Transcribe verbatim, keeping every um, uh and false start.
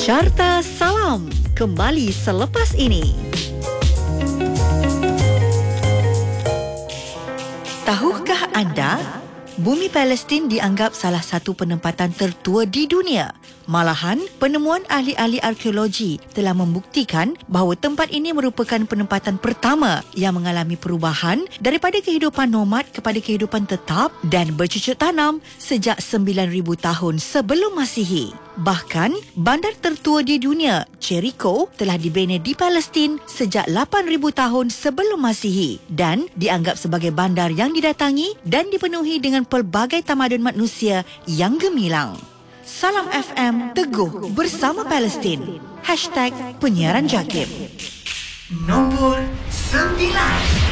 Carta Salam kembali selepas ini. Tahukah anda, bumi Palestin dianggap salah satu penempatan tertua di dunia? Malahan, penemuan ahli-ahli arkeologi telah membuktikan bahawa tempat ini merupakan penempatan pertama yang mengalami perubahan daripada kehidupan nomad kepada kehidupan tetap dan bercucuk tanam sejak sembilan ribu tahun sebelum Masihi. Bahkan, bandar tertua di dunia, Jericho, telah dibina di Palestin sejak lapan ribu tahun sebelum Masihi dan dianggap sebagai bandar yang didatangi dan dipenuhi dengan pelbagai tamadun manusia yang gemilang. Salam F M, teguh bersama Palestin. Hashtag penyiaran JAKIM. Nombor sembilan.